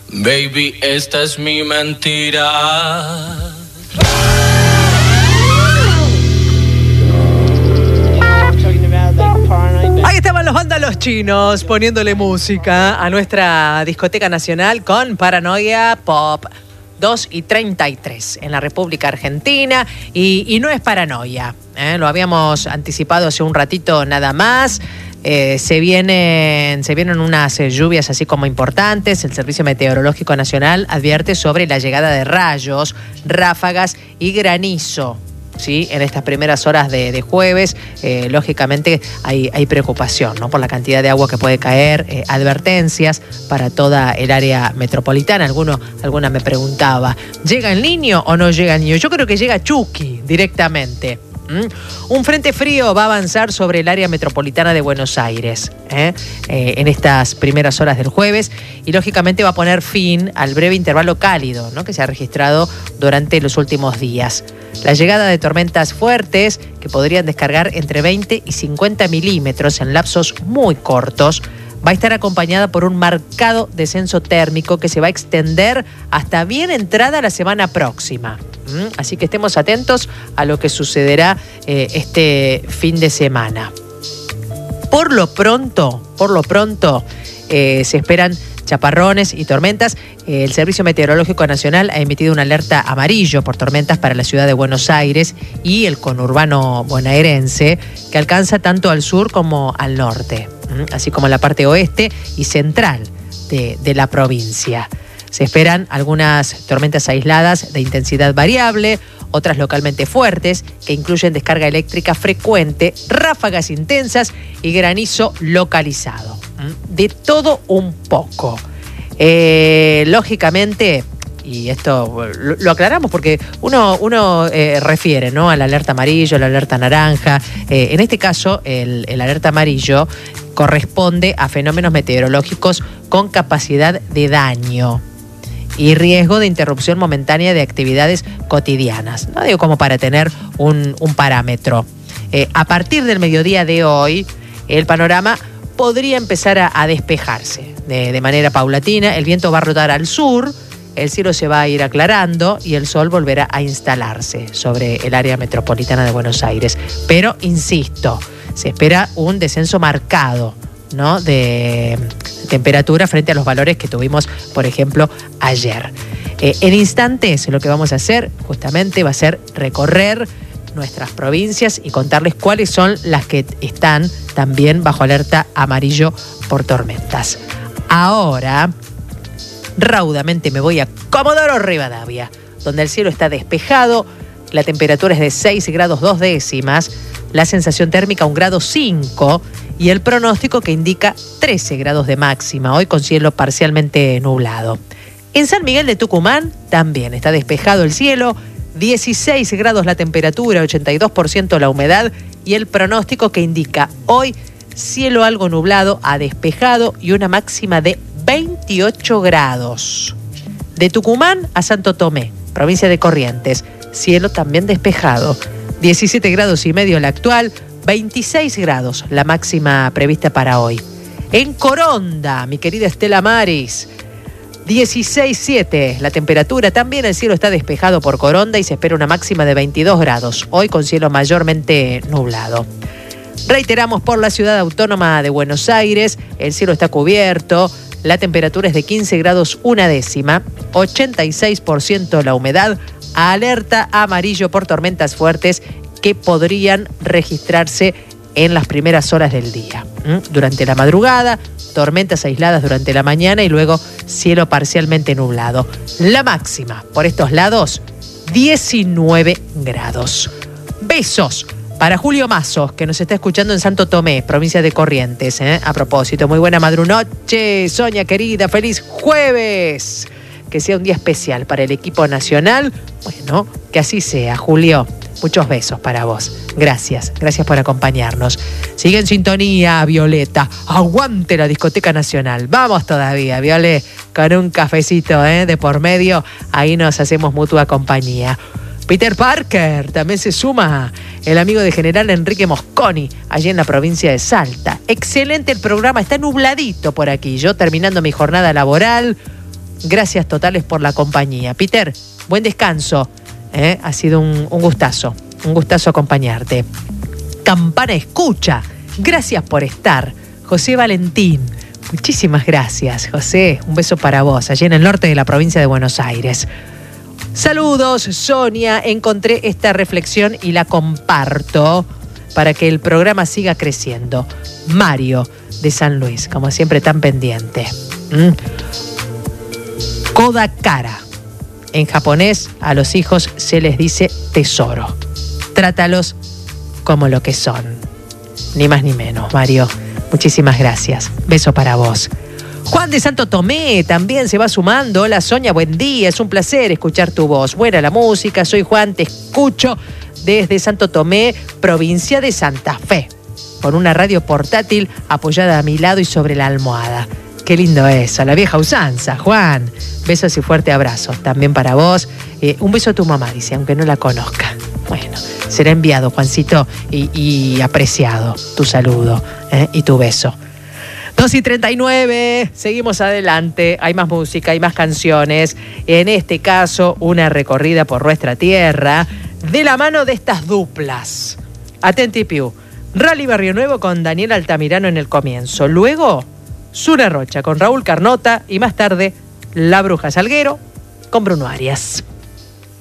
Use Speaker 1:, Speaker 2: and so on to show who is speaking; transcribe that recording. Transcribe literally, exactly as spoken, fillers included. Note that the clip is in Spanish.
Speaker 1: Baby, esta es mi mentira.
Speaker 2: Ahí estaban los vándalos chinos poniéndole música a nuestra discoteca nacional con Paranoia Pop. dos y treinta y tres en la República Argentina y, y no es paranoia, ¿eh? Lo habíamos anticipado hace un ratito nada más. Eh, se vienen, se vienen unas eh, lluvias así como importantes. El Servicio Meteorológico Nacional advierte sobre la llegada de rayos, ráfagas y granizo, ¿sí? En estas primeras horas de, de jueves, eh, lógicamente hay, hay preocupación, ¿no? Por la cantidad de agua que puede caer, eh, advertencias para toda el área metropolitana. Alguno, alguna me preguntaba, ¿llega el Niño o no llega el Niño? Yo creo que llega Chucky directamente. ¿Mm? Un frente frío va a avanzar sobre el área metropolitana de Buenos Aires ¿eh? Eh, en estas primeras horas del jueves y lógicamente va a poner fin al breve intervalo cálido, ¿no? Que se ha registrado durante los últimos días. La llegada de tormentas fuertes que podrían descargar entre veinte y cincuenta milímetros en lapsos muy cortos va a estar acompañada por un marcado descenso térmico que se va a extender hasta bien entrada la semana próxima. ¿Mm? Así que estemos atentos a lo que sucederá eh, este fin de semana. Por lo pronto, por lo pronto, eh, se esperan chaparrones y tormentas. El Servicio Meteorológico Nacional ha emitido una alerta amarillo por tormentas para la ciudad de Buenos Aires y el conurbano bonaerense, que alcanza tanto al sur como al norte, así como la parte oeste y central de, de la provincia. Se esperan algunas tormentas aisladas de intensidad variable, otras localmente fuertes, que incluyen descarga eléctrica frecuente, ráfagas intensas y granizo localizado. De todo un poco. Eh, lógicamente, y esto lo, lo aclaramos porque uno, uno eh, refiere, ¿no?, a la alerta amarillo, a la alerta naranja. Eh, en este caso, el, el alerta amarillo corresponde a fenómenos meteorológicos con capacidad de daño y riesgo de interrupción momentánea de actividades cotidianas. No digo como para tener un, un parámetro. Eh, a partir del mediodía de hoy, el panorama podría empezar a, a despejarse de, de manera paulatina. El viento va a rotar al sur, el cielo se va a ir aclarando y el sol volverá a instalarse sobre el área metropolitana de Buenos Aires. Pero, insisto, se espera un descenso marcado, ¿no?, de temperatura frente a los valores que tuvimos, por ejemplo, ayer. Eh, en instantes lo que vamos a hacer justamente va a ser recorrer nuestras provincias y contarles cuáles son las que están también bajo alerta amarillo por tormentas. Ahora, raudamente me voy a Comodoro Rivadavia, donde el cielo está despejado, la temperatura es de seis grados dos décimas, la sensación térmica un grado cinco y el pronóstico que indica trece grados de máxima, hoy con cielo parcialmente nublado. En San Miguel de Tucumán también está despejado el cielo, dieciséis grados la temperatura, ochenta y dos por ciento la humedad y el pronóstico que indica hoy cielo algo nublado a despejado y una máxima de veintiocho grados. De Tucumán a Santo Tomé, provincia de Corrientes, cielo también despejado, diecisiete grados y medio la actual, veintiséis grados la máxima prevista para hoy. En Coronda, mi querida Estela Maris, dieciséis siete la temperatura, también el cielo está despejado por Coronda y se espera una máxima de veintidós grados, hoy con cielo mayormente nublado. Reiteramos, por la ciudad autónoma de Buenos Aires, el cielo está cubierto, la temperatura es de quince grados una décima, ochenta y seis por ciento la humedad, alerta amarillo por tormentas fuertes que podrían registrarse en las primeras horas del día. ¿Mm? Durante la madrugada, tormentas aisladas durante la mañana y luego cielo parcialmente nublado. La máxima por estos lados, diecinueve grados. Besos para Julio Mazos, que nos está escuchando en Santo Tomé, provincia de Corrientes. ¿eh? A propósito, muy buena madrunoche, Sonia querida, feliz jueves. Que sea un día especial para el equipo nacional. Bueno, que así sea, Julio. Muchos besos para vos. Gracias, gracias por acompañarnos. Sigue en sintonía, Violeta. Aguante la discoteca nacional. Vamos todavía, Viole, con un cafecito ¿eh? de por medio. Ahí nos hacemos mutua compañía. Peter Parker también se suma, el amigo de General Enrique Mosconi, allí en la provincia de Salta. Excelente el programa, está nubladito por aquí. Yo terminando mi jornada laboral, Gracias totales por la compañía. Peter, buen descanso. ¿eh? Ha sido un, un gustazo, un gustazo acompañarte. Campana escucha, gracias por estar. José Valentín, muchísimas gracias, José. Un beso para vos, allí en el norte de la provincia de Buenos Aires. Saludos, Sonia. Encontré esta reflexión y la comparto para que el programa siga creciendo. Mario, de San Luis, como siempre tan pendiente. ¿Mm? Kodakara. En japonés, a los hijos se les dice tesoro. Trátalos como lo que son. Ni más ni menos, Mario. Muchísimas gracias. Beso para vos. Juan de Santo Tomé también se va sumando. Hola, Sonia, buen día. Es un placer escuchar tu voz. Buena la música. Soy Juan, te escucho desde Santo Tomé, provincia de Santa Fe, con una radio portátil apoyada a mi lado y sobre la almohada. Qué lindo eso, la vieja usanza, Juan. Besos y fuerte abrazo también para vos. Eh, un beso a tu mamá, dice, aunque no la conozca. Bueno, será enviado, Juancito, y, y apreciado tu saludo eh, y tu beso. dos y treinta y nueve, seguimos adelante. Hay más música, hay más canciones. En este caso, una recorrida por nuestra tierra de la mano de estas duplas. Atenti Piu. Rally Barrio Nuevo con Daniel Altamirano en el comienzo. Luego, Sura Rocha con Raúl Carnota y más tarde, La Bruja Salguero con Bruno Arias.